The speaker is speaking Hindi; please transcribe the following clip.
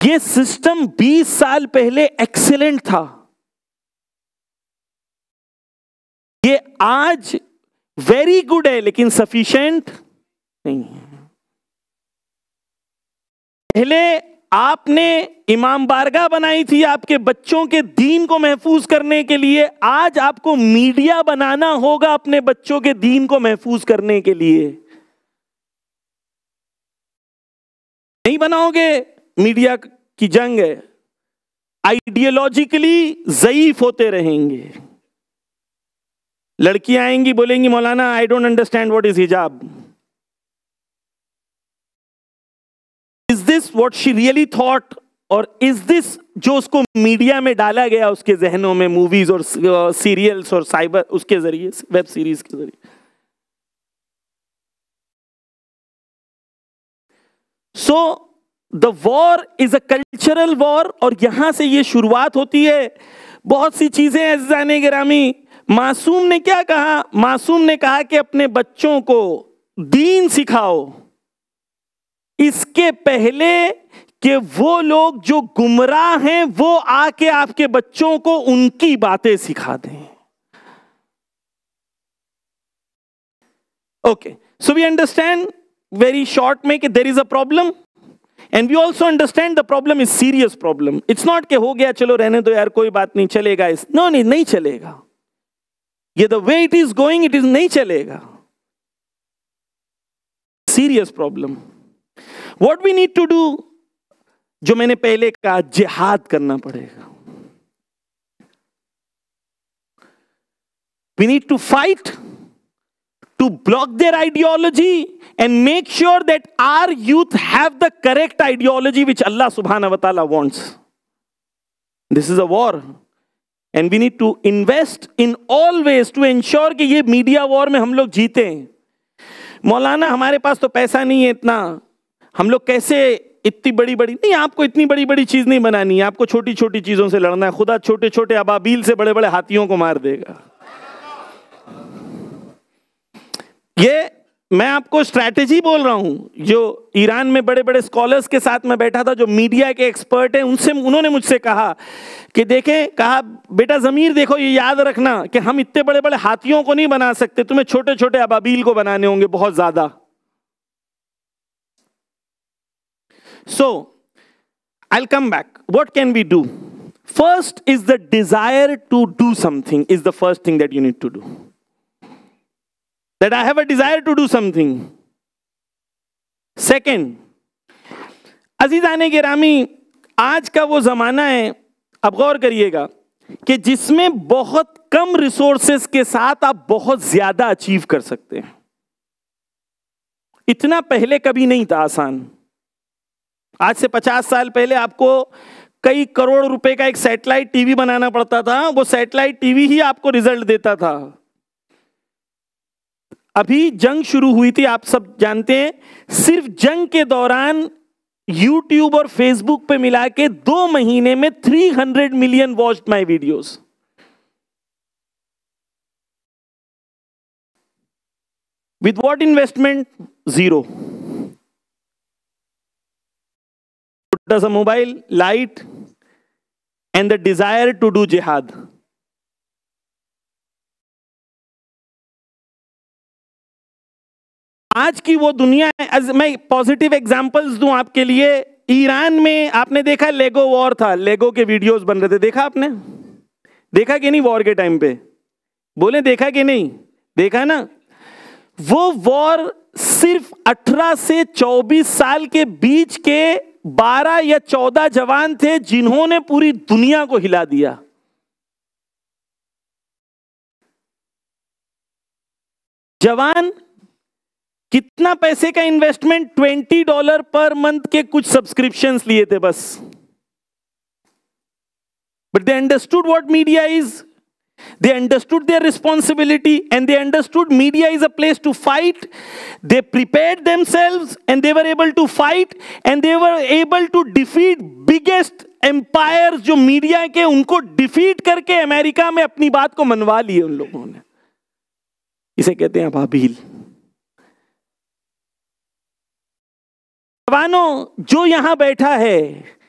ये सिस्टम 20 साल पहले एक्सीलेंट था, ये आज वेरी गुड है लेकिन सफिशिएंट नहीं है। पहले आपने इमाम बारगाह बनाई थी आपके बच्चों के दीन को महफूज करने के लिए, आज आपको मीडिया बनाना होगा अपने बच्चों के दीन को महफूज करने के लिए। नहीं बनाओगे, मीडिया की जंग है, आइडियोलॉजिकली ज़ईफ होते रहेंगे। लड़कियां आएंगी बोलेंगी मौलाना I don't understand what is हिजाब, is this what she really thought, और इज दिस जो उसको मीडिया में डाला गया उसके जहनों में, मूवीज और सीरियल्स और साइबर उसके जरिए, वेब सीरीज के जरिए। So the war is a cultural war, और यहां से ये शुरुआत होती है। बहुत सी चीजें अज़ीज़ाने गिरामी, मासूम ने क्या कहा? मासूम ने कहा कि अपने बच्चों को दीन सिखाओ, इसके पहले कि वो लोग जो गुमराह हैं वो आके आपके बच्चों को उनकी बातें सिखा दें। Okay, so we understand very short में कि there is a problem, and we also understand the problem is serious problem. It's not कि हो गया चलो रहने दो यार कोई बात नहीं चलेगा, इस नो नहीं चलेगा, ये the way it is going it is नहीं चलेगा, serious problem. What we need to do, जो मैंने पहले कहा, जिहाद करना पड़ेगा। We need to fight to block their ideology and make sure that our youth have the correct ideology which Allah subhanahu wa ta'ala wants. This is a war and we need to invest in all ways to ensure कि ये मीडिया वॉर में हम लोग जीते। मौलाना हमारे पास तो पैसा नहीं है इतना, हम लोग कैसे इतनी बड़ी बड़ी, नहीं आपको इतनी बड़ी बड़ी चीज नहीं बनानी है, आपको छोटी छोटी चीजों से लड़ना है। खुदा छोटे छोटे अबाबील से बड़े बड़े हाथियों को मार देगा। ये मैं आपको स्ट्रैटेजी बोल रहा हूं। जो ईरान में बड़े बड़े स्कॉलर्स के साथ मैं बैठा था जो मीडिया के एक्सपर्ट हैं, उन्होंने मुझसे कहा कि देखें, कहा बेटा ज़मीर देखो, ये याद रखना कि हम इतने बड़े बड़े हाथियों को नहीं बना सकते, तुम्हें छोटे छोटे अबाबील को बनाने होंगे बहुत ज्यादा। सो I will come back, what can we do? First is the desire to do something, is the first thing that you need to do. That I have a desire to do something. Second, अज़ीज़ाने गिरामी, आज का वो जमाना है, अब गौर करिएगा, कि जिसमें बहुत कम रिसोर्सेस के साथ आप बहुत ज्यादा अचीव कर सकते हैं। इतना पहले कभी नहीं था आसान। आज से 50 साल पहले आपको कई करोड़ रुपए का एक सैटेलाइट टीवी बनाना पड़ता था, वो सैटेलाइट टीवी ही आपको रिजल्ट देता था। अभी जंग शुरू हुई थी, आप सब जानते हैं, सिर्फ जंग के दौरान YouTube और Facebook पे मिला के 2 महीने में 300 million watched my videos. With what investment? Zero. छोटा सा mobile, light and the desire to do जिहाद। आज की वो दुनिया है। मैं पॉजिटिव एग्जांपल्स दूं आपके लिए। ईरान में आपने देखा लेगो वॉर था, लेगो के वीडियोस बन रहे थे, देखा आपने? देखा कि नहीं? वॉर के टाइम पे बोले देखा कि नहीं? देखा ना? वो वॉर सिर्फ 18 से 24 साल के बीच के 12 या 14 जवान थे जिन्होंने पूरी दुनिया को हिला दिया। जवान कितना पैसे का इन्वेस्टमेंट? $20 पर मंथ के कुछ सब्सक्रिप्शंस लिए थे बस। But they understood what media is, they understood their responsibility and they understood media is a place to fight. They prepared themselves and they were able to fight and they were able to defeat biggest empires जो मीडिया के, उनको डिफीट करके अमेरिका में अपनी बात को मनवा लिए उन लोगों ने। इसे कहते हैं अबाबील। जवानों, जो यहां बैठा है